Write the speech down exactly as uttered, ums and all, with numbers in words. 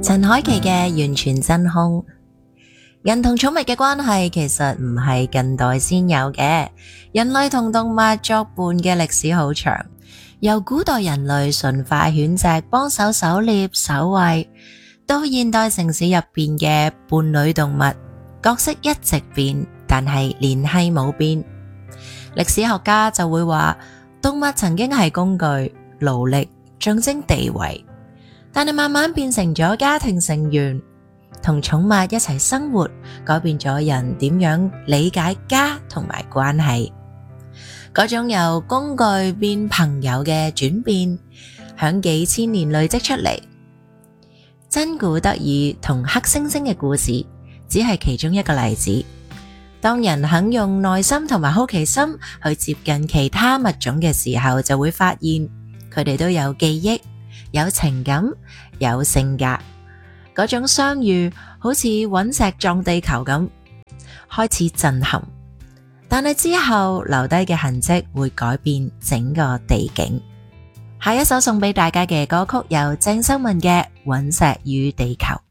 陳凱琪嘅完全真空。人同寵物嘅關係其實唔係近代先有嘅，人類同動物作伴嘅歷史好長，由古代人類馴化犬隻幫手狩獵守衛，到現代城市入邊嘅伴侶動物，角色一直變，但係聯繫冇變。歷史學家就會話，動物曾經係工具、勞力、象徵地位，但係慢慢變成咗家庭成員，同寵物一齊生活，改變咗人點樣理解家同埋關係。嗰種由工具變朋友嘅轉變，響幾千年累積出嚟。真古德爾同黑猩猩嘅故事，只係其中一個例子。當人肯用耐心同埋好奇心去接近其他物種嘅時候，就會發現佢哋都有記憶、有情感、有性格。嗰種相遇好似隕石撞地球咁，開始震撼，但係之後留低嘅痕跡會改變整個地景。下一首送俾大家嘅歌曲有鄭秀文嘅《隕石與地球》。